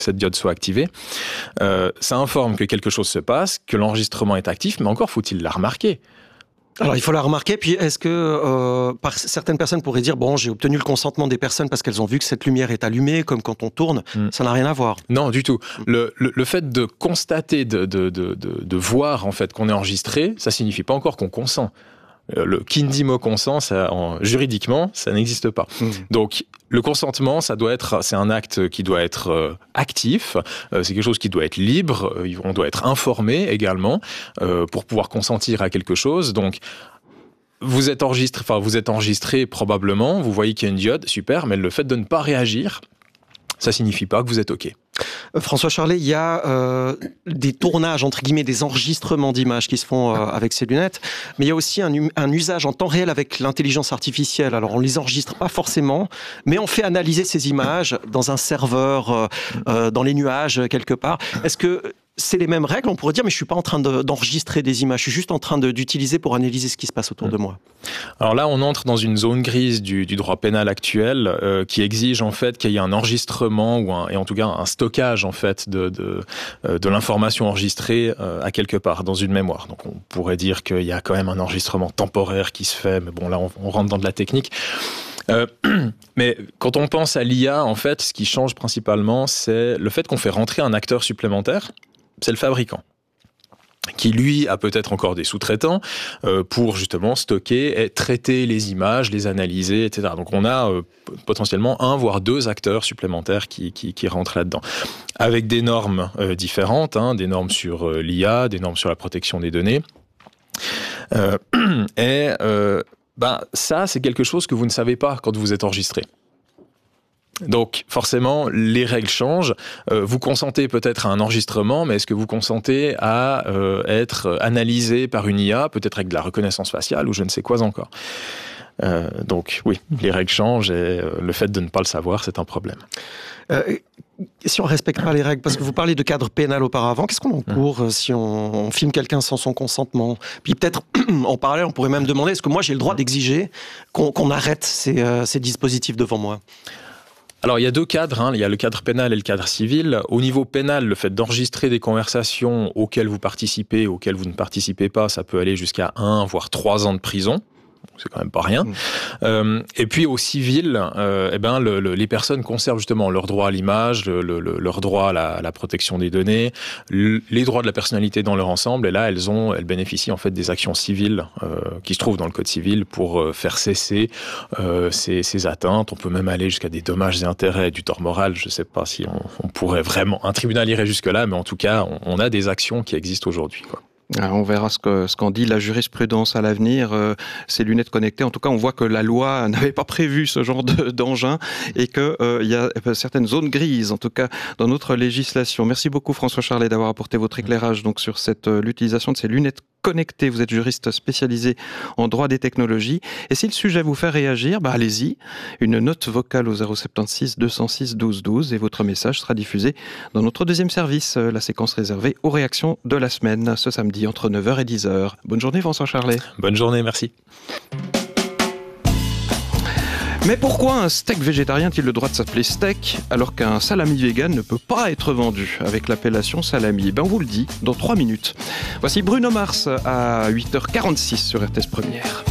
cette diode soit activée. Ça informe que quelque chose se passe, que l'enregistrement est actif, mais encore faut-il la remarquer. Alors, il faut la remarquer, puis est-ce que certaines personnes pourraient dire « Bon, j'ai obtenu le consentement des personnes parce qu'elles ont vu que cette lumière est allumée, comme quand on tourne », ça n'a rien à voir. Non, du tout. Le fait de constater, de voir en fait qu'on est enregistré, ça signifie pas encore qu'on consent. Le qui dit mot consent, juridiquement, ça n'existe pas. Donc, le consentement, c'est un acte qui doit être actif, c'est quelque chose qui doit être libre, on doit être informé également pour pouvoir consentir à quelque chose. Donc, vous êtes enregistré probablement, vous voyez qu'il y a une diode, super, mais le fait de ne pas réagir, ça signifie pas que vous êtes OK. François Charlet, il y a des tournages, entre guillemets, des enregistrements d'images qui se font avec ces lunettes, mais il y a aussi un usage en temps réel avec l'intelligence artificielle. Alors, on ne les enregistre pas forcément, mais on fait analyser ces images dans un serveur, dans les nuages, quelque part. Est-ce que c'est les mêmes règles? On pourrait dire, mais je ne suis pas en train d'enregistrer des images, je suis juste en train d'utiliser pour analyser ce qui se passe autour de moi. Alors là, on entre dans une zone grise du droit pénal actuel qui exige en fait qu'il y ait un enregistrement et en tout cas un stockage en fait de l'information enregistrée à quelque part dans une mémoire. Donc on pourrait dire qu'il y a quand même un enregistrement temporaire qui se fait, mais bon là on rentre dans de la technique. Mais quand on pense à l'IA, en fait, ce qui change principalement, c'est le fait qu'on fait rentrer un acteur supplémentaire, c'est le fabricant, qui lui a peut-être encore des sous-traitants pour justement stocker et traiter les images, les analyser, etc. Donc on a potentiellement 1 voire 2 acteurs supplémentaires qui rentrent là-dedans, avec des normes différentes, des normes sur l'IA, des normes sur la protection des données. Ça, c'est quelque chose que vous ne savez pas quand vous êtes enregistré. Donc, forcément, les règles changent. Vous consentez peut-être à un enregistrement, mais est-ce que vous consentez à être analysé par une IA, peut-être avec de la reconnaissance faciale ou je ne sais quoi encore. Donc, oui, les règles changent et le fait de ne pas le savoir, c'est un problème. Si on ne respecte pas les règles, parce que vous parliez de cadre pénal auparavant, qu'est-ce qu'on encourt si on filme quelqu'un sans son consentement? Puis peut-être, en parallèle, on pourrait même demander, est-ce que moi j'ai le droit d'exiger qu'on arrête ces dispositifs devant moi? Alors, il y a 2 cadres, il y a le cadre pénal et le cadre civil. Au niveau pénal, le fait d'enregistrer des conversations auxquelles vous participez, auxquelles vous ne participez pas, ça peut aller jusqu'à 1 voire 3 ans de prison. C'est quand même pas rien. Et puis au civil, les personnes conservent justement leur droit à l'image, leur droit à la protection des données, les droits de la personnalité dans leur ensemble. Et là, elles bénéficient en fait des actions civiles qui se trouvent dans le code civil pour faire cesser ces atteintes. On peut même aller jusqu'à des dommages et intérêts, du tort moral. Je ne sais pas si on pourrait vraiment, un tribunal irait jusque-là, mais en tout cas, on a des actions qui existent aujourd'hui, quoi. Alors on verra ce qu'en dit la jurisprudence à l'avenir, ces lunettes connectées. En tout cas, on voit que la loi n'avait pas prévu ce genre d'engin et qu'il y a certaines zones grises, en tout cas, dans notre législation. Merci beaucoup François Charlet d'avoir apporté votre éclairage donc, sur l'utilisation de ces lunettes connectées. Vous êtes juriste spécialisé en droit des technologies. Et si le sujet vous fait réagir, allez-y. Une note vocale au 076 206 12 12 et votre message sera diffusé dans notre deuxième service, la séquence réservée aux réactions de la semaine, ce samedi entre 9h et 10h. Bonne journée François Charlet. Bonne journée, merci. Mais pourquoi un steak végétarien a-t-il le droit de s'appeler steak alors qu'un salami vegan ne peut pas être vendu avec l'appellation salami? On vous le dit dans 3 minutes. Voici Bruno Mars à 8h46 sur RTS Première.